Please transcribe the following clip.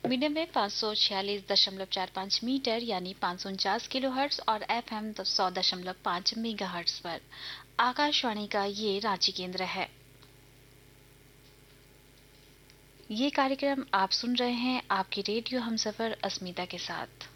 Medium wave 546.45 metre यानी 549 kilohertz और FM 100.5 megahertz पर आकाशवाणी का ये रांची केंद्र है। ये कार्यक्रम आप सुन रहे हैं आपकी रेडियो हमसफर अस्मिता के साथ।